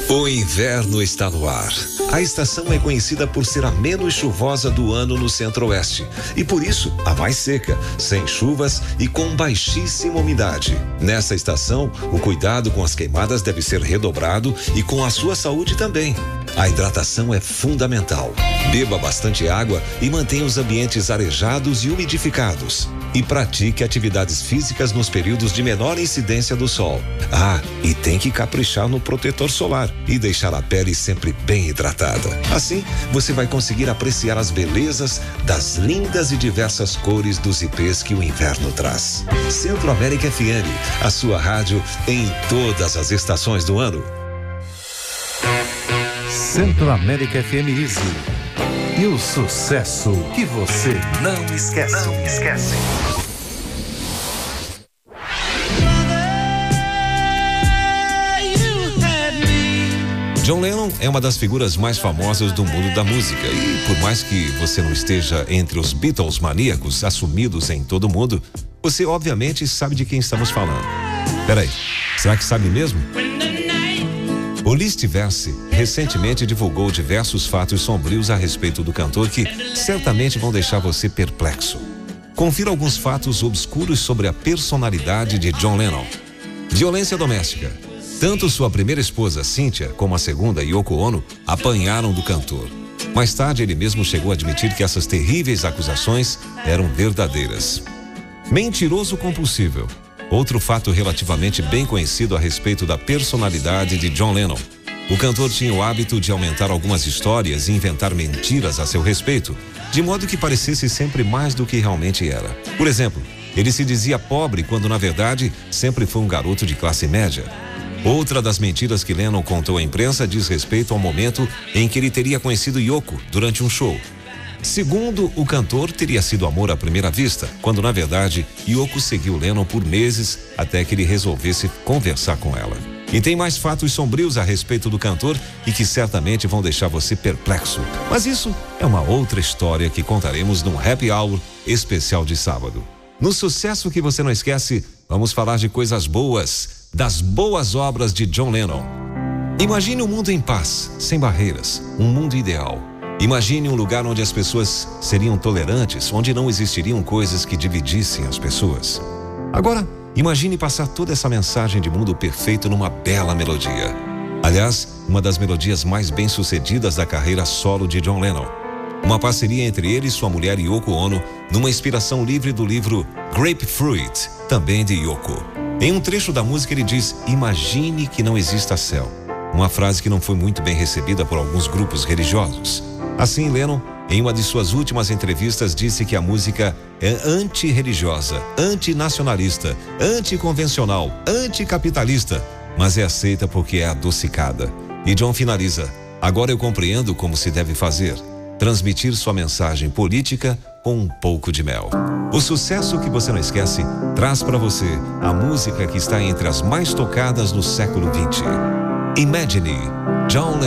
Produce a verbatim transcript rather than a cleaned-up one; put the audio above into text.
O inverno está no ar. A estação é conhecida por ser a menos chuvosa do ano no centro-oeste e por isso a mais seca, sem chuvas e com baixíssima umidade. Nessa estação, o cuidado com as queimadas deve ser redobrado e com a sua saúde também. A hidratação é fundamental. Beba bastante água e mantenha os ambientes arejados e umidificados. E pratique atividades físicas nos períodos de menor incidência do sol. Ah, e tem que caprichar no protetor solar e deixar a pele sempre bem hidratada. Assim, você vai conseguir apreciar as belezas das lindas e diversas cores dos ipês que o inverno traz. Centro América F M, a sua rádio em todas as estações do ano. Centro América F M Easy. E o sucesso que você não esquece. Não esquece. John Lennon é uma das figuras mais famosas do mundo da música e por mais que você não esteja entre os Beatles maníacos assumidos em todo o mundo, você obviamente sabe de quem estamos falando. Peraí, será que sabe mesmo? O Listverse recentemente divulgou diversos fatos sombrios a respeito do cantor que certamente vão deixar você perplexo. Confira alguns fatos obscuros sobre a personalidade de John Lennon. Violência doméstica. Tanto sua primeira esposa, Cynthia, como a segunda, Yoko Ono, apanharam do cantor. Mais tarde, ele mesmo chegou a admitir que essas terríveis acusações eram verdadeiras. Mentiroso compulsivo. Outro fato relativamente bem conhecido a respeito da personalidade de John Lennon. O cantor tinha o hábito de aumentar algumas histórias e inventar mentiras a seu respeito, de modo que parecesse sempre mais do que realmente era. Por exemplo, ele se dizia pobre quando na verdade sempre foi um garoto de classe média. Outra das mentiras que Lennon contou à imprensa diz respeito ao momento em que ele teria conhecido Yoko durante um show. Segundo o cantor, teria sido amor à primeira vista, quando na verdade Yoko seguiu Lennon por meses até que ele resolvesse conversar com ela. E tem mais fatos sombrios a respeito do cantor e que certamente vão deixar você perplexo. Mas isso é uma outra história que contaremos num Happy Hour especial de sábado. No sucesso que você não esquece, vamos falar de coisas boas, das boas obras de John Lennon. Imagine um mundo em paz, sem barreiras, um mundo ideal. Imagine um lugar onde as pessoas seriam tolerantes, onde não existiriam coisas que dividissem as pessoas. Agora, imagine passar toda essa mensagem de mundo perfeito numa bela melodia. Aliás, uma das melodias mais bem-sucedidas da carreira solo de John Lennon. Uma parceria entre ele e sua mulher Yoko Ono, numa inspiração livre do livro Grapefruit, também de Yoko. Em um trecho da música ele diz: "Imagine que não exista céu". Uma frase que não foi muito bem recebida por alguns grupos religiosos. Assim, Lennon, em uma de suas últimas entrevistas, disse que a música é antirreligiosa, antinacionalista, anticonvencional, anticapitalista, mas é aceita porque é adocicada. E John finaliza: "Agora eu compreendo como se deve fazer. Transmitir sua mensagem política com um pouco de mel". O sucesso que você não esquece traz para você a música que está entre as mais tocadas no século vinte. Imagine, John Lennon.